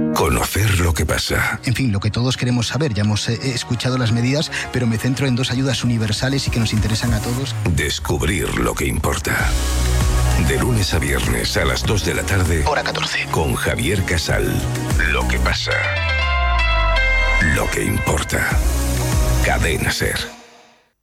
Conocer lo que pasa. En fin, lo que todos queremos saber. Ya hemos escuchado las medidas, pero me centro en dos ayudas universales y que nos interesan a todos. Descubrir lo que importa. De lunes a viernes a las 2 de la tarde. Hora 14. Con Javier Casal. Lo que pasa. Lo que importa. Cadena SER.